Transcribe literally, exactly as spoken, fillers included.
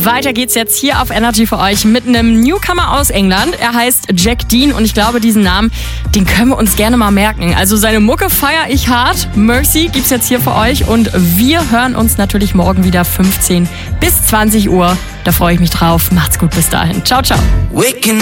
Weiter geht's jetzt hier auf Energy für euch mit einem Newcomer aus England. Er heißt Jack Dean und ich glaube, diesen Namen, den können wir uns gerne mal merken. Also seine Mucke feiere ich hart. Mercy gibt's jetzt hier für euch und wir hören uns natürlich morgen wieder fünfzehn bis zwanzig Uhr. Da freue ich mich drauf. Macht's gut bis dahin. Ciao, ciao. Waking